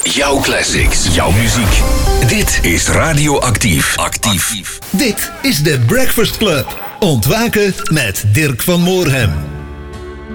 Jouw classics. Jouw muziek. Dit is Radioactief. Actief. Dit is de Breakfast Club. Ontwaken met Dirk van Moorhem.